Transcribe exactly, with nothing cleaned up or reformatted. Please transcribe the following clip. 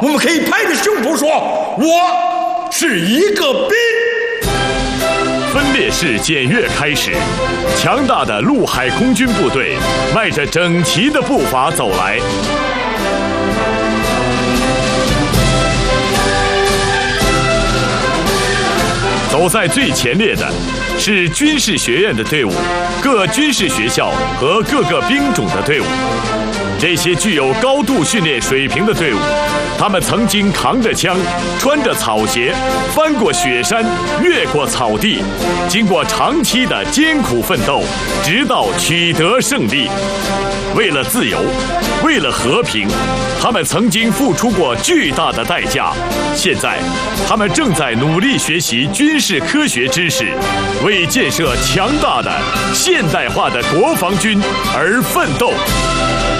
我们可以拍着胸脯说，我是一个兵。 分列式检阅开始，强大的陆海空军部队迈着整齐的步伐走来。走在最前列的是军事学院的队伍，各军事学校和各个兵种的队伍。这些具有高度训练水平的队伍，他们曾经扛着枪，穿着草鞋，翻过雪山，越过草地，经过长期的艰苦奋斗，直到取得胜利。为了自由，为了和平，他们曾经付出过巨大的代价。现在，他们正在努力学习军事科学知识，为建设强大的现代化的国防军而奋斗。